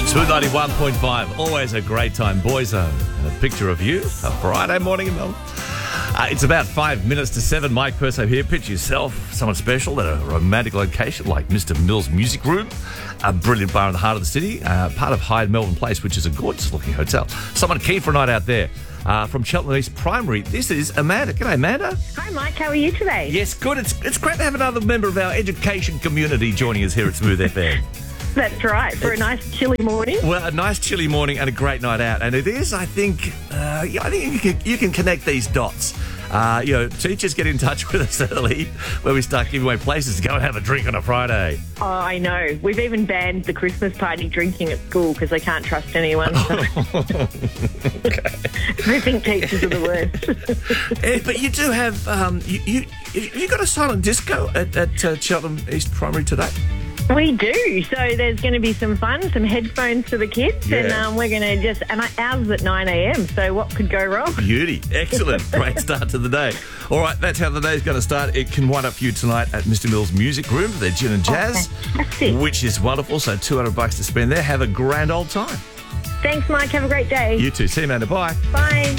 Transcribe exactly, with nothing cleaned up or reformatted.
Smooth ninety-one point five, always a great time, Boyzone. And a picture of you, a Friday morning in Melbourne. Uh, it's about five minutes to seven. Mike Perso here. Picture yourself, someone special at a romantic location like Mister Mills Music Room, a brilliant bar in the heart of the city, uh, part of Hyde Melbourne Place, which is a gorgeous-looking hotel. Someone keen for a night out there. Uh, from Cheltenham East Primary, this is Amanda. G'day, Amanda. Hi, Mike. How are you today? Yes, good. It's it's great to have another member of our education community joining us here at Smooth F M. That's right, for it's, a nice chilly morning. Well, a nice chilly morning and a great night out. And it is, I think, uh, yeah, I think you can, you can connect these dots. Uh, you know, teachers get in touch with us early when we start giving away places to go and have a drink on a Friday. Oh, I know. We've even banned the Christmas party drinking at school because they can't trust anyone. So. Okay. I think teachers are the worst. Yeah, but you do have, um, you, you, you got a silent disco at, at uh, Cheltenham East Primary today? We do. So there's going to be some fun, some headphones for the kids, yeah. and um, we're going to just, and ours is at nine a.m, so what could go wrong? Beauty. Excellent. Great start to the day. All right, that's how the day's going to start. It can wind up for you tonight at Mister Mills Music Room for their gin and jazz, oh, which is wonderful. So two hundred bucks to spend there. Have a grand old time. Thanks, Mike. Have a great day. You too. See you, Amanda. Bye. Bye.